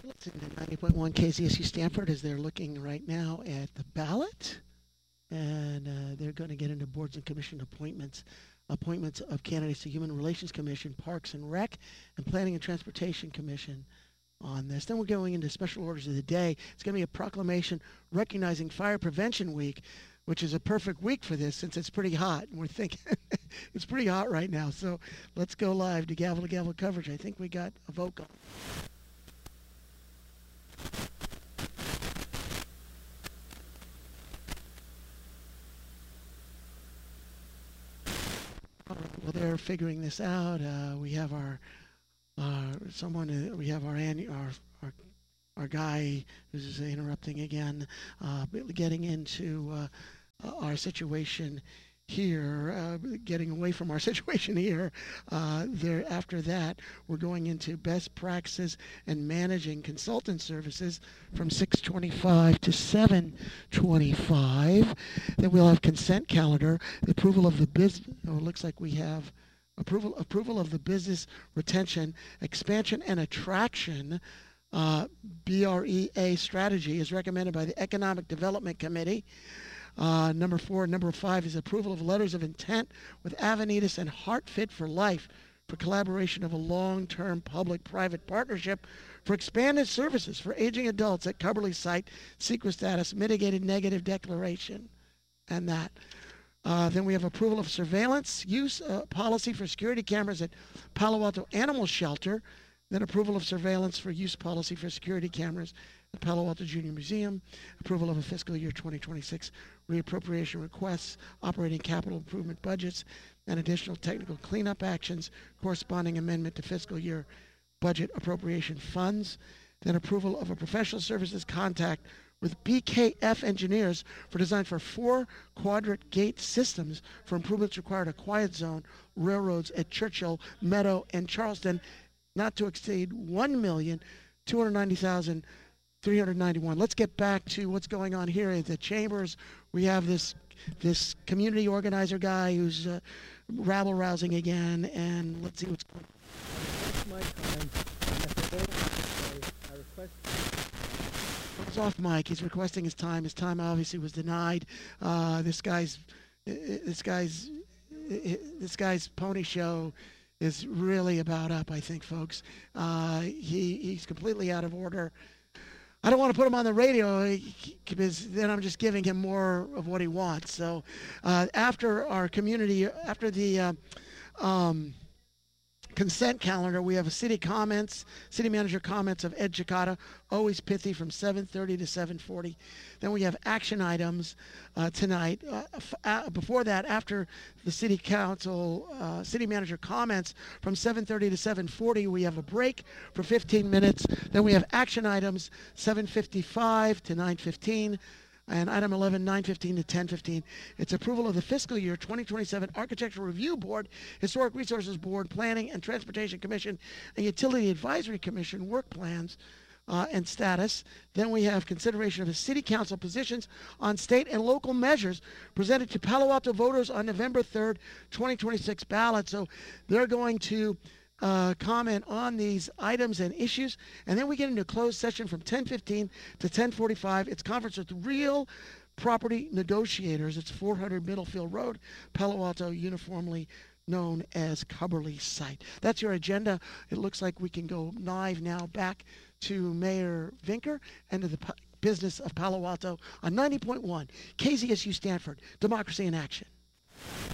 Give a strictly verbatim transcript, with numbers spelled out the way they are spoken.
Listen to ninety point one K Z S U Stanford as they're looking right now at the ballot, and uh, they're going to get into boards and commission appointments. Appointments of candidates to Human Relations Commission, Parks and Rec, and Planning and Transportation Commission on this. Then we're going into special orders of the day. It's going to be a proclamation recognizing Fire Prevention Week, which is a perfect week for this since it's pretty hot. And we're thinking it's pretty hot right now. So let's go live to gavel to gavel coverage. I think we got a vote going. Well, they're figuring this out. Uh, we have our uh, someone. Uh, we have our, annu- our our our guy who's interrupting again, uh, getting into uh, uh, our situation here, uh, getting away from our situation here. Uh, there, after that, we're going into best practices and managing consultant services from six twenty-five to seven twenty-five. Then we'll have consent calendar, the approval of the business. Oh, it looks like we have approval approval of the business retention, expansion, and attraction. Uh, B R E A strategy is recommended by the Economic Development Committee. Uh, number four and number five is approval of letters of intent with Avanitas and HeartFit for Life for collaboration of a long-term public-private partnership for expanded services for aging adults at Cubberley site, CEQA status, mitigated negative declaration, and that. Uh, then we have approval of surveillance use uh, policy for security cameras at Palo Alto Animal Shelter. Then approval of surveillance for use policy for security cameras at Palo Alto Junior Museum. Approval of a fiscal year twenty twenty-six reappropriation requests, operating capital improvement budgets, and additional technical cleanup actions, corresponding amendment to fiscal year budget appropriation funds. Then approval of a professional services contract with B K F Engineers for design for four quadrant gate systems for improvements required at quiet zone railroads at Churchill, Meadow, and Charleston, not to exceed one million two hundred ninety thousand three hundred ninety-one. Let's get back to what's going on here at the chambers. We have this this community organizer guy who's uh, rabble rousing again, and let's see what's going on. My time. I request. He's off mic. He's requesting his time. His time obviously was denied. Uh, this guy's this guy's this guy's pony show is really about up, I think, folks. Uh, he he's completely out of order. I don't want to put him on the radio because then I'm just giving him more of what he wants. So uh, after our community, after the uh, um, consent calendar, we have a city comments, city manager comments of Ed Chicata, always pithy, from seven thirty to seven forty. Then we have action items uh, tonight. Uh, f- uh, before that, after the city council, uh, city manager comments from seven thirty to seven forty, we have a break for fifteen minutes. Then we have action items seven fifty-five to nine fifteen. And item eleven, nine fifteen to ten fifteen. It's approval of the fiscal year twenty twenty-seven Architectural Review Board, Historic Resources Board, Planning and Transportation Commission, and Utility Advisory Commission work plans uh, and status. Then we have consideration of the City Council positions on state and local measures presented to Palo Alto voters on November third, twenty twenty-six ballot. So they're going to Uh, comment on these items and issues, and then we get into a closed session from ten fifteen to ten forty-five. It's conference with real property negotiators. It's four hundred Middlefield Road, Palo Alto, uniformly known as Cubberley site. That's your agenda. It looks like we can go live now back to Mayor Vinker and to the p- business of Palo Alto on ninety point one K Z S U Stanford, Democracy in Action.